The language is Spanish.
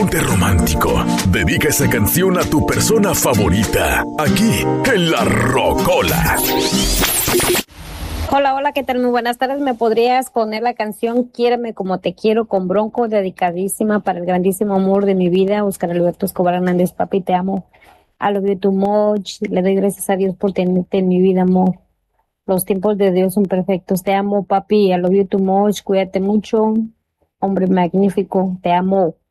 ponte romántico. Dedica esa canción a tu persona favorita. Aquí, en La Rocola. Hola, hola, ¿qué tal? Muy buenas tardes. ¿Me podrías poner la canción Quiéreme como te quiero con Bronco, dedicadísima para el grandísimo amor de mi vida, Óscar Alberto Escobar Hernández? Papi, te amo. I love you too much. Le doy gracias a Dios por tenerte en mi vida, amor. Los tiempos de Dios son perfectos. Te amo, papi. I love you too much. Cuídate mucho. Hombre magnífico. Te amo.